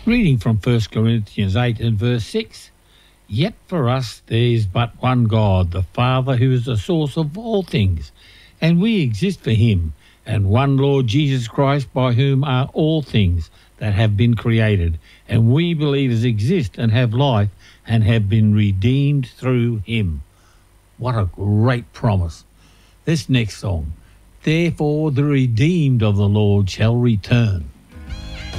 Reading from 1 Corinthians 8 and verse 6. Yet for us there is but one God, the Father, who is the source of all things, and we exist for him, and one Lord Jesus Christ, by whom are all things that have been created, and we believers exist and have life and have been redeemed through him. What a great promise. This next song. Therefore the redeemed of the Lord shall return.